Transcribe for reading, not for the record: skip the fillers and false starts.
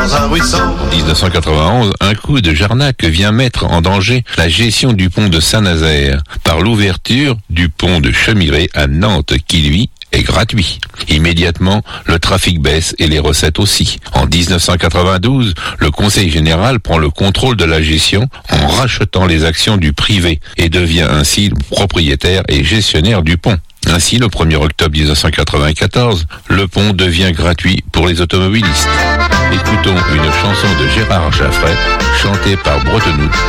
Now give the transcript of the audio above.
dans un ruisseau. En 1991, un coup de Jarnac vient mettre en danger la gestion du pont de Saint-Nazaire par l'ouverture du pont de Chemiré à Nantes qui, lui, est gratuit. Immédiatement, le trafic baisse et les recettes aussi. En 1992, le Conseil général prend le contrôle de la gestion en rachetant les actions du privé et devient ainsi propriétaire et gestionnaire du pont. Ainsi, le 1er octobre 1994, le pont devient gratuit pour les automobilistes. Écoutons une chanson de Gérard Jaffray, chantée par Bretenoux